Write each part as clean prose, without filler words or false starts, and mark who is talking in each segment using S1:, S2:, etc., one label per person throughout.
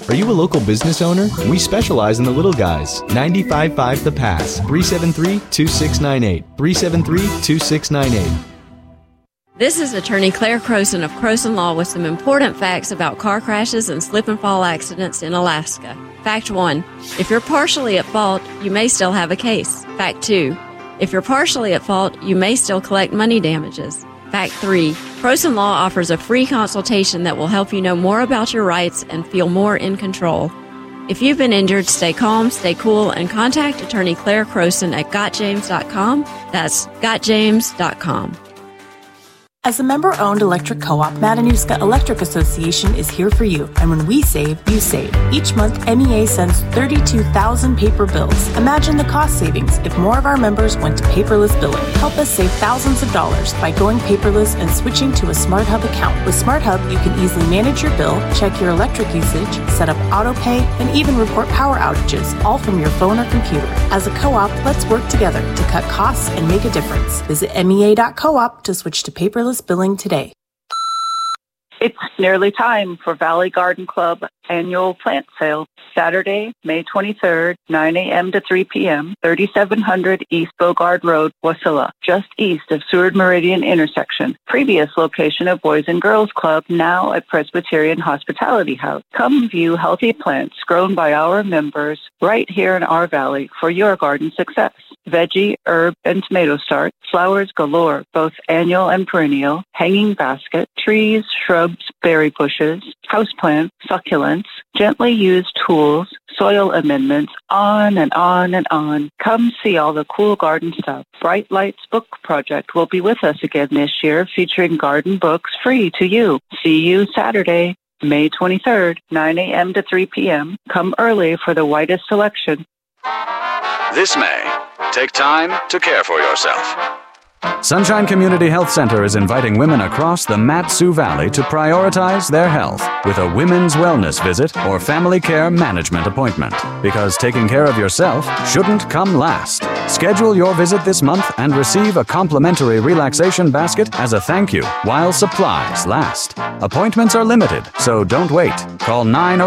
S1: Are you a local business owner? We specialize in the little guys. 95.5 The Pass. 373-2698. 373-2698.
S2: This is Attorney Claire Croson of Croson Law with some important facts about car crashes and slip and fall accidents in Alaska. Fact 1. If you're partially at fault, you may still have a case. Fact 2. If you're partially at fault, you may still collect money damages. Fact 3. Croson Law offers a free consultation that will help you know more about your rights and feel more in control. If you've been injured, stay calm, stay cool, and contact Attorney Claire Croson at gotjames.com. That's gotjames.com.
S3: As a member-owned electric co-op, Matanuska Electric Association is here for you. And when we save, you save. Each month, MEA sends 32,000 paper bills. Imagine the cost savings if more of our members went to paperless billing. Help us save thousands of dollars by going paperless and switching to a SmartHub account. With SmartHub, you can easily manage your bill, check your electric usage, set up auto pay, and even report power outages, all from your phone or computer. As a co-op, let's work together to cut costs and make a difference. Visit MEA.coop to switch to paperless billing today.
S4: It's nearly time for Valley Garden Club annual plant sale. Saturday, May 23rd, 9 a.m. to 3 p.m., 3700 East Bogard Road, Wasilla, just east of Seward Meridian intersection. Previous location of Boys and Girls Club, now at Presbyterian Hospitality House. Come view healthy plants grown by our members right here in our valley for your garden success. Veggie, herb, and tomato start, flowers galore, both annual and perennial, hanging basket, trees, shrubs, berry bushes, houseplants, succulents, gently used tools, soil amendments, on and on and on. Come see all the cool garden stuff. Bright Lights Book Project will be with us again this year, featuring garden books free to you. See you Saturday, May 23rd, 9 a.m. to 3 p.m. Come early for the widest selection.
S5: This May, take time to care for yourself.
S6: Sunshine Community Health Center is inviting women across the Mat-Su Valley to prioritize their health with a women's wellness visit or family care management appointment. Because taking care of yourself shouldn't come last. Schedule your visit this month and receive a complimentary relaxation basket as a thank you while supplies last. Appointments are limited, so don't wait. Call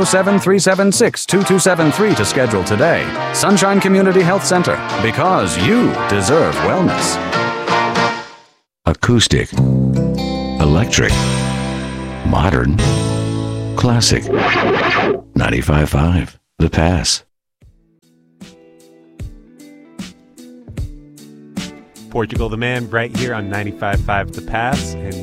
S6: 907-376-2273 to schedule today. Sunshine Community Health Center, because you deserve wellness.
S7: Acoustic, electric, modern, classic. 95.5 The Pass.
S8: Portugal the Man right here on 95.5 The Pass. And